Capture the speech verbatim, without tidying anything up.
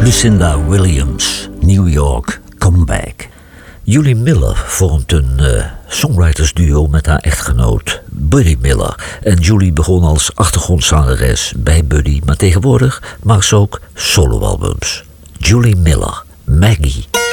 Lucinda Williams, New York, Comeback. Julie Miller vormt een uh, songwritersduo met haar echtgenoot Buddy Miller. En Julie begon als achtergrondzangeres bij Buddy, maar tegenwoordig maakt ze ook soloalbums. Julie Miller, Maggie.